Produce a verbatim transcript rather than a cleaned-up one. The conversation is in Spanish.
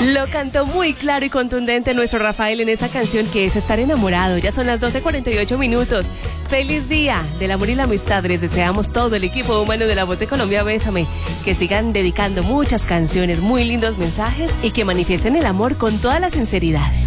Lo cantó muy claro y contundente nuestro Rafael en esa canción que es Estar Enamorado. Ya son las doce cuarenta y ocho minutos. Feliz día del amor y la amistad. Les deseamos todo el equipo humano de La Voz de Colombia Bésame. Que sigan dedicando muchas canciones, muy lindos mensajes y que manifiesten el amor con toda la sinceridad.